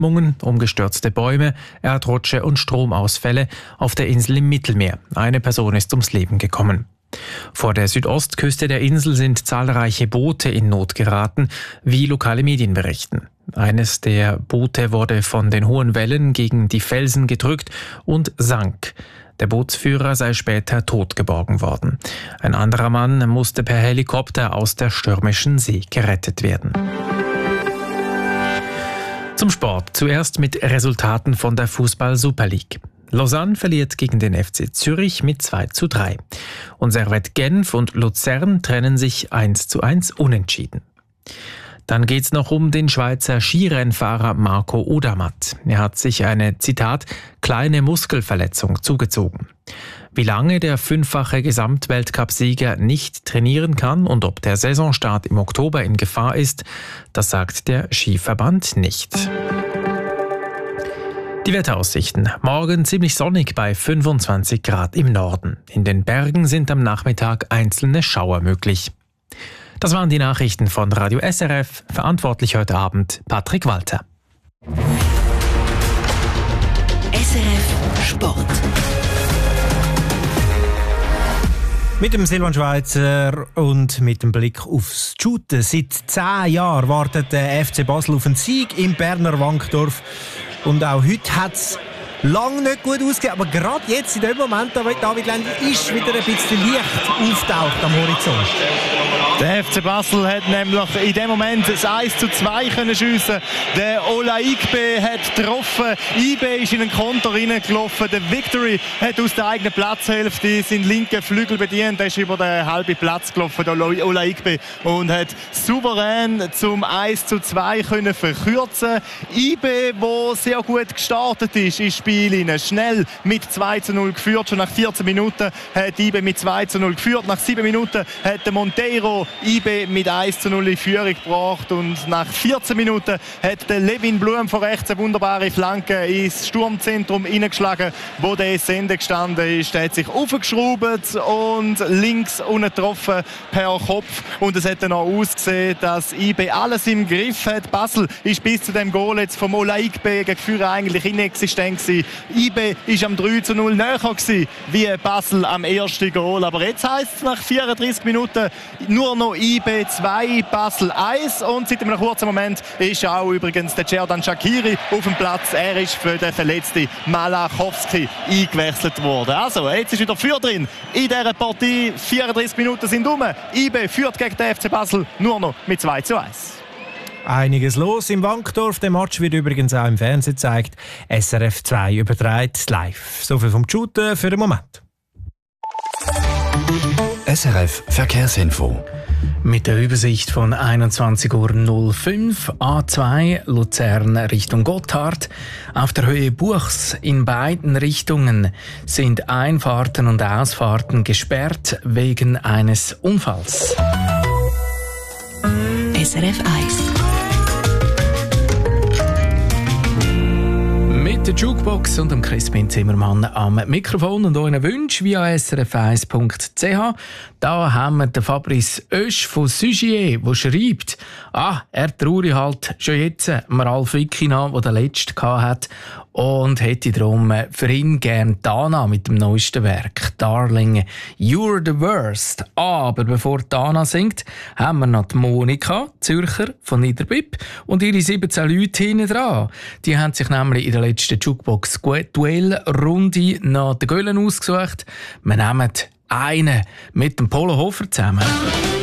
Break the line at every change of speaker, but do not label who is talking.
Überschwemmungen, umgestürzte Bäume, Erdrutsche und Stromausfälle auf der Insel im Mittelmeer. Eine Person ist ums Leben gekommen. Vor der Südostküste der Insel sind zahlreiche Boote in Not geraten, wie lokale Medien berichten. Eines der Boote wurde von den hohen Wellen gegen die Felsen gedrückt und sank. Der Bootsführer sei später tot geborgen worden. Ein anderer Mann musste per Helikopter aus der stürmischen See gerettet werden. Zum Sport. Zuerst mit Resultaten von der Fußball-Super League. Lausanne verliert gegen den FC Zürich mit 2:3. Und Servette Genf und Luzern trennen sich 1:1 unentschieden. Dann geht's noch um den Schweizer Skirennfahrer Marco Odermatt. Er hat sich eine, Zitat, kleine Muskelverletzung zugezogen. Wie lange der fünffache Gesamtweltcup-Sieger nicht trainieren kann und ob der Saisonstart im Oktober in Gefahr ist, das sagt der Skiverband nicht. Die Wetteraussichten. Morgen ziemlich sonnig bei 25 Grad im Norden. In den Bergen sind am Nachmittag einzelne Schauer möglich. Das waren die Nachrichten von Radio SRF. Verantwortlich heute Abend Patrick Walter.
SRF Sport.
Mit dem Silvan Schweizer und mit dem Blick aufs Shooten. Seit 10 Jahren wartet der FC Basel auf einen Sieg im Berner Wankdorf. Und auch heute hat es lange nicht gut ausgesehen. Aber gerade jetzt, in dem Moment, da David Lendi ist wieder ein bisschen Licht auftaucht am Horizont.
Der FC Basel hat nämlich in dem Moment das 1:2 können schiessen. Der Ola Igbe hat getroffen. Igbe ist in den Konter reingelaufen. Der Victory hat aus der eigenen Platzhälfte seinen linken Flügel bedient. Er ist über den halben Platz gelaufen, der Ola Igbe, und hat souverän zum 1:2 können verkürzen. Igbe, der sehr gut gestartet ist ins Spiel, schnell mit 2:0 geführt. Schon nach 14 Minuten hat Igbe mit 2:0 geführt. Nach 7 Minuten hat der Monteiro Igbe mit 1:0 in Führung gebracht, und nach 14 Minuten hat der Levin Blum von rechts eine wunderbare Flanke ins Sturmzentrum hineingeschlagen, wo der Sende gestanden ist. Der hat sich aufgeschraubt und links unten getroffen per Kopf, und es hat dann auch ausgesehen, dass Igbe alles im Griff hat. Basel ist bis zu dem Goal jetzt vom Ola Igbe gegen Führer eigentlich inexistent gewesen. Igbe ist am 3:0 näher gewesen wie Basel am ersten Goal, aber jetzt heisst es nach 34 Minuten nur noch Igbe 2, Basel 1, und seit einem kurzen Moment ist auch übrigens der Cerdan Shaqiri auf dem Platz. Er ist für den verletzten Malachowski eingewechselt worden. Also, jetzt ist wieder Führ drin in dieser Partie. 34 Minuten sind um. Igbe führt gegen den FC Basel nur noch mit 2:1.
Einiges los im Wankdorf. Der Match wird übrigens auch im Fernsehen gezeigt. SRF 2 überträgt live. So viel vom Shooten für den Moment.
SRF Verkehrsinfo.
Mit der Übersicht von 21:05 Uhr A2 Luzern Richtung Gotthard. Auf der Höhe Buchs in beiden Richtungen sind Einfahrten und Ausfahrten gesperrt wegen eines Unfalls.
SRF 1.
Mit der Jukebox und dem Crispin Zimmermann am Mikrofon und euren Wünschen via srf1.ch. Da haben wir den Fabrice Oesch von Sugier, der schreibt, er traue halt schon jetzt Ralf Wickina, der den letzten hatte, und hätte darum für ihn gern Dana mit dem neuesten Werk, Darling, You're the Worst. Aber bevor Dana singt, haben wir noch die Monika Zürcher von Niederbipp und ihre 17 Leute hinten dran. Die haben sich nämlich in der letzten Jukebox-Duell-Runde noch den Göllen ausgesucht. Wir nehmen einen mit dem Polo Hofer zusammen.